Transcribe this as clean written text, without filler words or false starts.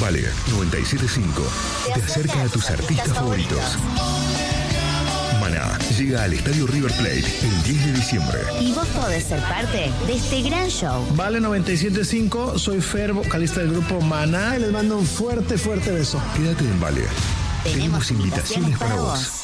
Vale 97.5 te acerca a tus artistas favoritos. Maná llega al Estadio River Plate el 10 de diciembre. Y vos podés ser parte de este gran show. Vale 97.5, soy Fer, vocalista del grupo Maná, y les mando un fuerte, fuerte beso. Quédate en Vale. Tenemos invitaciones para vos.